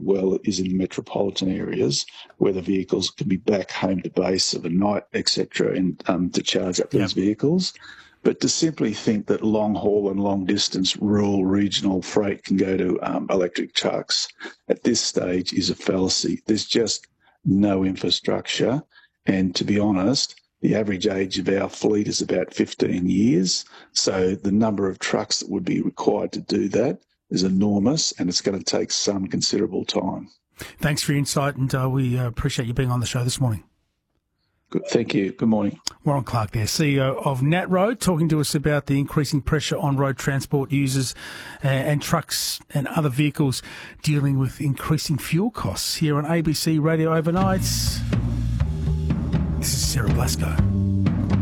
well is in metropolitan areas where the vehicles can be back home to base of a night, etc., and to charge up these vehicles. But to simply think that long haul and long distance rural regional freight can go to electric trucks at this stage is a fallacy. There's just no infrastructure. And to be honest, the average age of our fleet is about 15 years. So the number of trucks that would be required to do that is enormous, and it's going to take some considerable time. Thanks for your insight, and we appreciate you being on the show this morning. Good. Thank you. Good morning. Warren Clarke there, CEO of NatRoad, talking to us about the increasing pressure on road transport users and trucks and other vehicles dealing with increasing fuel costs here on ABC Radio Overnight. This is Sarah Blasco.